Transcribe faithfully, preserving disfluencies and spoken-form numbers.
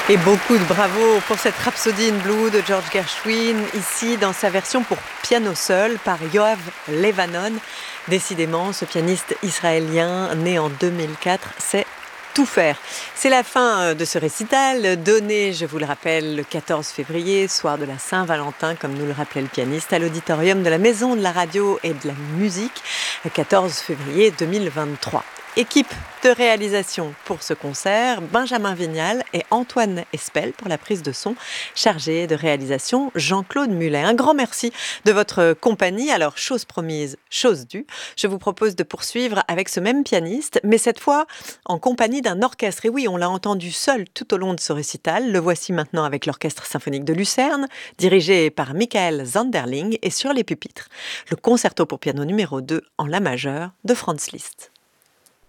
Et beaucoup de bravo pour cette Rhapsody in Blue de George Gershwin, ici dans sa version pour piano seul par Yoav Levanon. Décidément, ce pianiste israélien né en deux mille quatre sait tout faire. C'est la fin de ce récital, donné, je vous le rappelle, le quatorze février, soir de la Saint-Valentin, comme nous le rappelait le pianiste, à l'auditorium de la Maison de la Radio et de la Musique, le quatorze février deux mille vingt-trois. Équipe de réalisation pour ce concert, Benjamin Vignal et Antoine Espel pour la prise de son, chargé de réalisation Jean-Claude Mulet. Un grand merci de votre compagnie. Alors, chose promise, chose due, je vous propose de poursuivre avec ce même pianiste, mais cette fois en compagnie d'un orchestre. Et oui, on l'a entendu seul tout au long de ce récital. Le voici maintenant avec l'Orchestre symphonique de Lucerne, dirigé par Michael Zanderling, et sur les pupitres, le concerto pour piano numéro deux en la majeure de Franz Liszt.